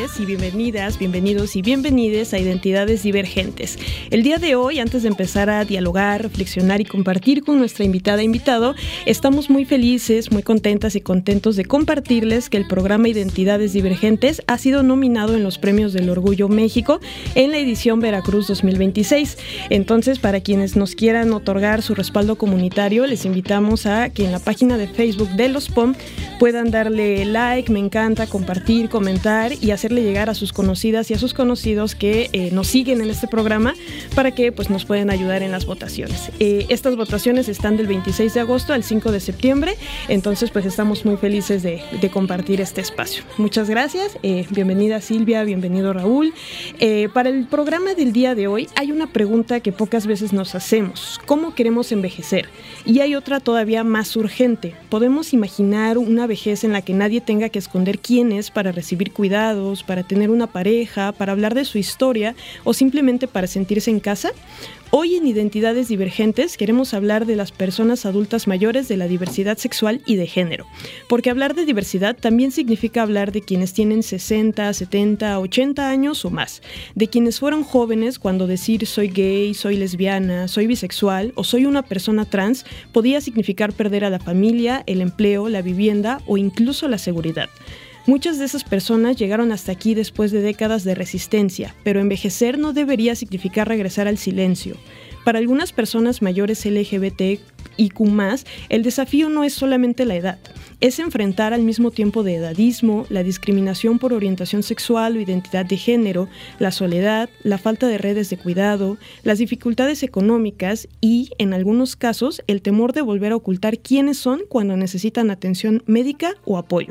bienvenides y bienvenidas, bienvenidos y bienvenides a Identidades Divergentes. El día de hoy, antes de empezar a dialogar, reflexionar y compartir con nuestra invitada e invitado, estamos muy felices, muy contentas y contentos de compartirles que el programa Identidades Divergentes ha sido nominado en los Premios del Orgullo México en la edición Veracruz 2026. Entonces, para quienes nos quieran otorgar su respaldo comunitario, les invitamos a que en la página de Facebook de los POM puedan darle like, me encanta, compartir, comentar y hacerle llegar a sus conocidas y a sus conocidos que nos siguen en este programa para que pues nos puedan ayudar en las votaciones. Estas votaciones están del 26 de agosto al 5 de septiembre, entonces pues estamos muy felices de compartir este espacio. Muchas gracias, bienvenida Silvia, bienvenido Raúl. Para el programa del día de hoy hay una pregunta que pocas veces nos hacemos: ¿cómo queremos envejecer? Y hay otra todavía más urgente: ¿podemos imaginar una vejez en la que nadie tenga que esconder quién es para recibir cuidados, para tener una pareja, para hablar de su historia o simplemente para sentirse en casa? Hoy en Identidades Divergentes queremos hablar de las personas adultas mayores, de la diversidad sexual y de género, porque hablar de diversidad también significa hablar de quienes tienen 60, 70, 80 años o más, de quienes fueron jóvenes cuando decir soy gay, soy lesbiana, soy bisexual o soy una persona trans podía significar perder a la familia, el empleo, la vivienda o incluso la seguridad. Muchas de esas personas llegaron hasta aquí después de décadas de resistencia, pero envejecer no debería significar regresar al silencio. Para algunas personas mayores LGBTIQ+, el desafío no es solamente la edad, es enfrentar al mismo tiempo de edadismo, la discriminación por orientación sexual o identidad de género, la soledad, la falta de redes de cuidado, las dificultades económicas y, en algunos casos, el temor de volver a ocultar quiénes son cuando necesitan atención médica o apoyo.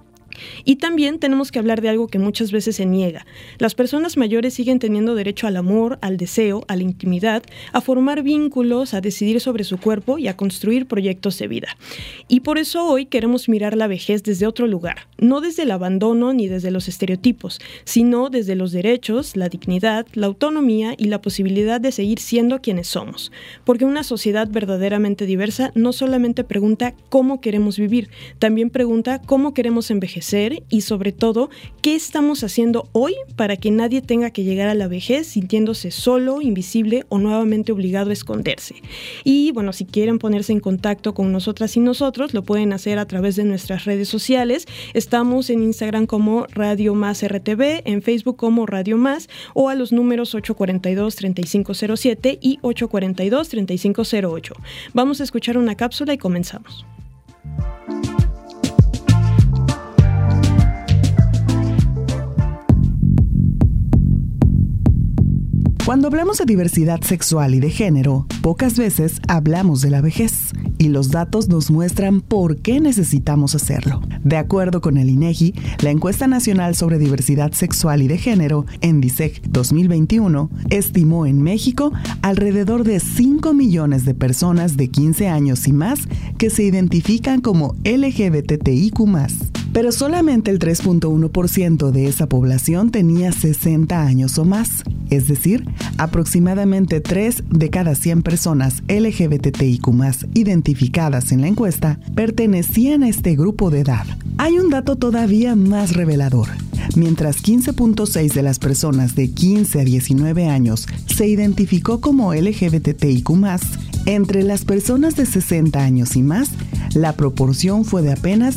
Y también tenemos que hablar de algo que muchas veces se niega. Las personas mayores siguen teniendo derecho al amor, al deseo, a la intimidad, a formar vínculos, a decidir sobre su cuerpo y a construir proyectos de vida. Y por eso hoy queremos mirar la vejez desde otro lugar, no desde el abandono ni desde los estereotipos, sino desde los derechos, la dignidad, la autonomía y la posibilidad de seguir siendo quienes somos. Porque una sociedad verdaderamente diversa no solamente pregunta cómo queremos vivir, también pregunta cómo queremos envejecer y, sobre todo, qué estamos haciendo hoy para que nadie tenga que llegar a la vejez sintiéndose solo, invisible o nuevamente obligado a esconderse. Y bueno, si quieren ponerse en contacto con nosotras y nosotros, lo pueden hacer a través de nuestras redes sociales. Estamos en Instagram como Radio Más RTV, en Facebook como Radio Más, o a los números 842-3507 y 842-3508. Vamos a escuchar una cápsula y comenzamos. Cuando hablamos de diversidad sexual y de género, pocas veces hablamos de la vejez, y los datos nos muestran por qué necesitamos hacerlo. De acuerdo con el INEGI, la Encuesta Nacional sobre Diversidad Sexual y de Género, ENDISEG 2021, estimó en México alrededor de 5 millones de personas de 15 años y más que se identifican como LGBTIQ+. Pero solamente el 3.1% de esa población tenía 60 años o más, es decir, aproximadamente 3 de cada 100 personas LGBTIQ+ identificadas en la encuesta pertenecían a este grupo de edad. Hay un dato todavía más revelador. Mientras 15.6 de las personas de 15 a 19 años se identificó como LGBTIQ+, entre las personas de 60 años y más, la proporción fue de apenas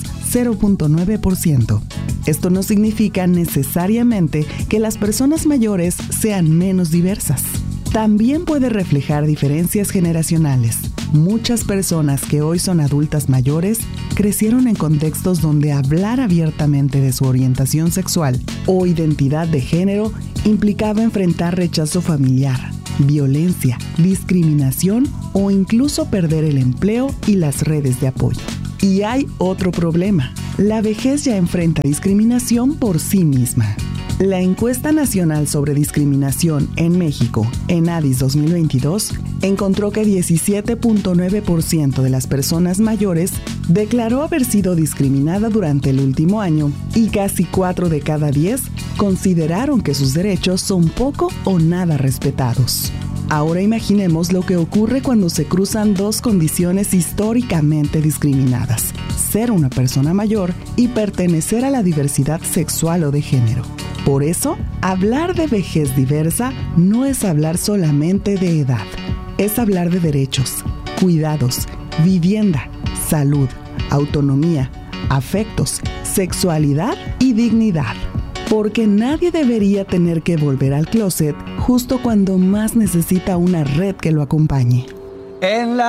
0.9%. Esto no significa necesariamente que las personas mayores sean menos diversas. También puede reflejar diferencias generacionales. Muchas personas que hoy son adultas mayores crecieron en contextos donde hablar abiertamente de su orientación sexual o identidad de género implicaba enfrentar rechazo familiar, violencia, discriminación o incluso perder el empleo y las redes de apoyo. Y hay otro problema: la vejez ya enfrenta discriminación por sí misma. La Encuesta Nacional sobre Discriminación en México, ENADIS 2022, encontró que 17.9% de las personas mayores declaró haber sido discriminada durante el último año y casi 4 de cada 10 consideraron que sus derechos son poco o nada respetados. Ahora imaginemos lo que ocurre cuando se cruzan dos condiciones históricamente discriminadas: ser una persona mayor y pertenecer a la diversidad sexual o de género. Por eso, hablar de vejez diversa no es hablar solamente de edad, es hablar de derechos, cuidados, vivienda, salud, autonomía, afectos, sexualidad y dignidad. Porque nadie debería tener que volver al closet justo cuando más necesita una red que lo acompañe.